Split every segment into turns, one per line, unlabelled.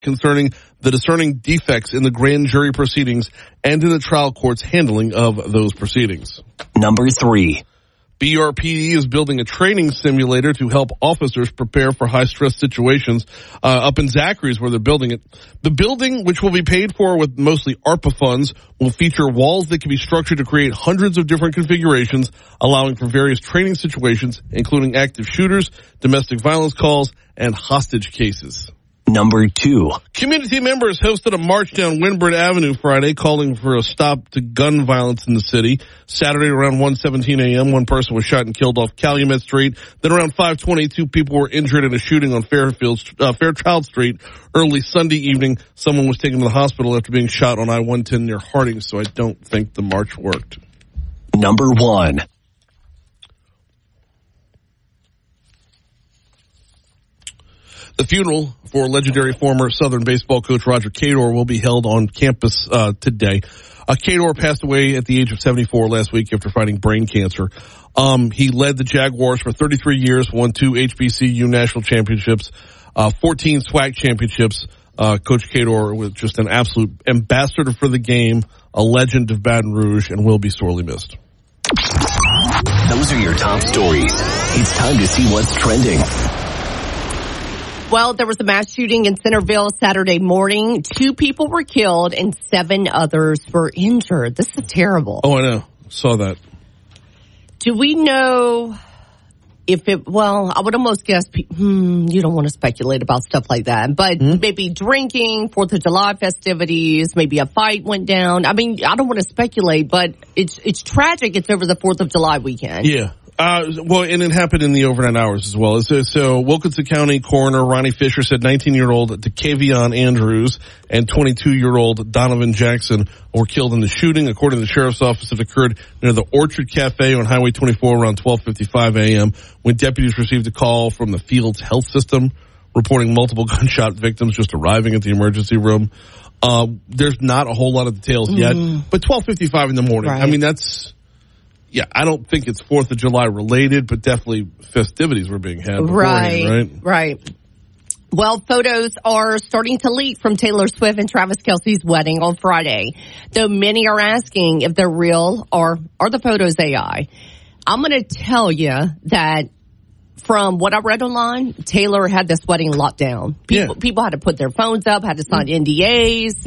concerning the discerning defects in the grand jury proceedings and in the trial court's handling of those proceedings.
Number 3.
BRPD is building a training simulator to help officers prepare for high-stress situations up in Zachary's where they're building it. The building, which will be paid for with mostly ARPA funds, will feature walls that can be structured to create hundreds of different configurations, allowing for various training situations, including active shooters, domestic violence calls, and hostage cases.
Number 2.
Community members hosted a march down Winburn Avenue Friday calling for a stop to gun violence in the city. Saturday around 1:17 a.m., one person was shot and killed off Calumet Street. Then around 5:22, people were injured in a shooting on Fairchild Street. Early Sunday evening, someone was taken to the hospital after being shot on I-110 near Harding, so I don't think the march worked.
Number 1.
The funeral for legendary former Southern baseball coach Roger Cador will be held on campus today. Cador passed away at the age of 74 last week after fighting brain cancer. He led the Jaguars for 33 years, won 2 HBCU national championships, 14 SWAC championships. Coach Cador was just an absolute ambassador for the game, a legend of Baton Rouge, and will be sorely missed.
Those are your top stories. It's time to see what's trending.
Well, there was a mass shooting in Centerville Saturday morning. 2 people were killed and 7 others were injured. This is terrible.
Oh, I know. Saw that.
Do we know if it, well, I would almost guess, you don't want to speculate about stuff like that, but maybe drinking, 4th of July festivities, maybe a fight went down. I mean, I don't want to speculate, but it's tragic. It's over the 4th of July weekend.
Yeah. Well, and it happened in the overnight hours as well. So Wilkinson County Coroner Ronnie Fisher said 19-year-old DeCavion Andrews and 22-year-old Donovan Jackson were killed in the shooting. According to the sheriff's office, it occurred near the Orchard Cafe on Highway 24 around 12:55 a.m. when deputies received a call from the Fields Health System reporting multiple gunshot victims just arriving at the emergency room. There's not a whole lot of details yet, but 12:55 in the morning.
Right.
I mean, yeah, I don't think it's 4th of July related, but definitely festivities were being had beforehand,
right? Well, photos are starting to leak from Taylor Swift and Travis Kelce's wedding on Friday, though many are asking if they're real or are the photos AI. I'm going to tell you that from what I read online, Taylor had this wedding locked down. People had to put their phones up, had to sign NDAs.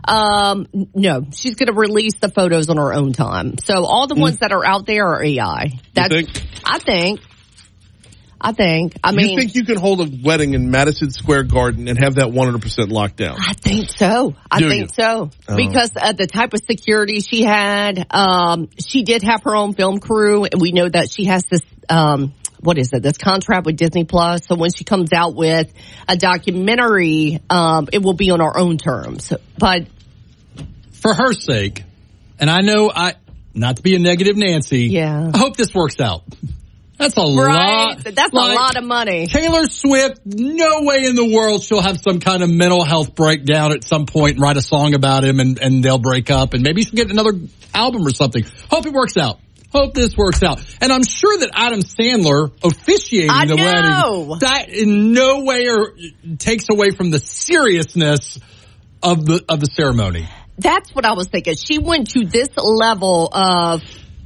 No, she's going to release the photos on her own time. So all the ones that are out there are AI.
I think.
I mean,
you think you can hold a wedding in Madison Square Garden and have that 100% locked down?
I think so. Because of the type of security she had, she did have her own film crew, and we know that she has this, this contract with Disney Plus. So when she comes out with a documentary, it will be on our own terms. But
for her sake, and I know not to be a negative Nancy, I hope this works out. That's a lot.
That's a lot of money.
Taylor Swift, no way in the world she'll have some kind of mental health breakdown at some point and write a song about him and they'll break up and maybe she'll get another album or something. Hope it works out. Hope this works out. And I'm sure that Adam Sandler officiating the wedding, that in no way takes away from the seriousness of the ceremony.
That's what I was thinking. She went to this level of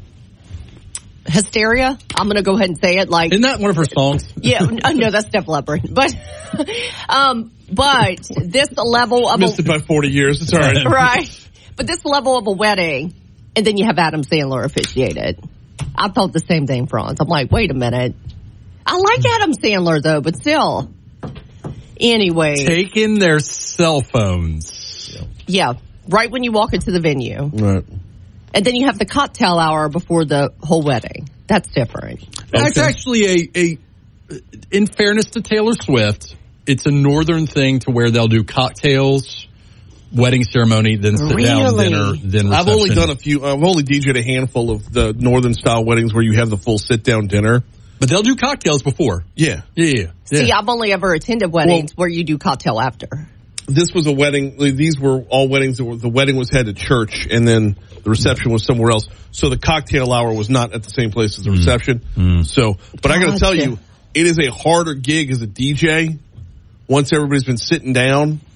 hysteria. I'm going to go ahead and say it. Like,
isn't that one of her songs?
Yeah, no, that's Def Leppard. But this level of
missed it by 40 years. It's all right.
Right. But this level of a wedding, and then you have Adam Sandler officiated. I thought the same thing, Franz. I'm like, wait a minute. I like Adam Sandler though, but still. Anyway,
taking their cell phones.
Yeah, right when you walk into the venue.
Right.
And then you have the cocktail hour before the whole wedding. That's different.
That's actually in fairness to Taylor Swift, it's a northern thing to where they'll do cocktails, wedding ceremony, then sit down dinner, then reception.
I've only DJ'd a handful of the northern style weddings where you have the full sit down dinner.
But they'll do cocktails before.
Yeah.
See, I've only ever attended weddings where you do cocktail after.
This was a wedding. These were all weddings. The wedding was held at church, and then the reception was somewhere else. So the cocktail hour was not at the same place as the reception. So, but I got to tell you, it is a harder gig as a DJ once everybody's been sitting down